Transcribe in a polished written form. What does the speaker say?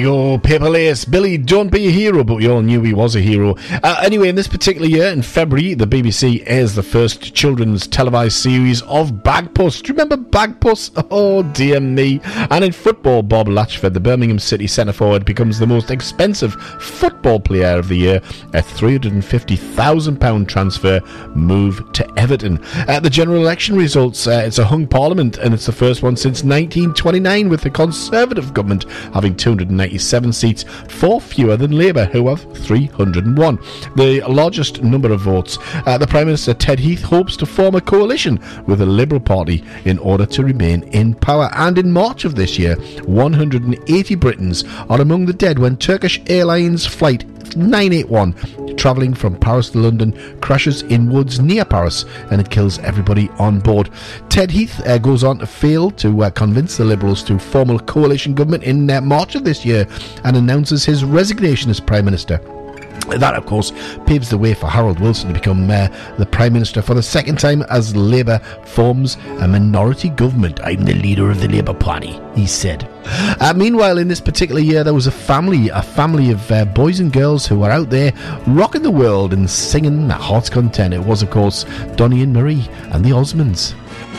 Your Paper Lace. Billy, don't be a hero, but we all knew he was a hero. Anyway, in this particular year, in February, the BBC airs the first children's televised series of Bagpuss. Do you remember Bagpuss? Oh, dear me. And in football, Bob Latchford, the Birmingham City centre-forward, becomes the most expensive football player of the year. A £350,000 transfer move to Everton. The general election results, it's a hung parliament, and it's the first one since 1929, with the Conservative government having 297 seats, 4 fewer than Labour, who have 301. The largest number of votes. The Prime Minister, Ted Heath, hopes to form a coalition with the Liberal Party in order to remain in power. And in March of this year, 180 Britons are among the dead when Turkish Airlines flight 981 travelling from Paris to London crashes in woods near Paris, and it kills everybody on board. Ted Heath goes on to fail to convince the Liberals to form a coalition government in March of this year and announces his resignation as Prime Minister. That, of course, paves the way for Harold Wilson to become the Prime Minister for the second time as Labour forms a minority government. "I'm the leader of the Labour Party," he said. Meanwhile, in this particular year, there was a family of boys and girls who were out there rocking the world and singing their heart's content. It was, of course, Donny and Marie and the Osmonds.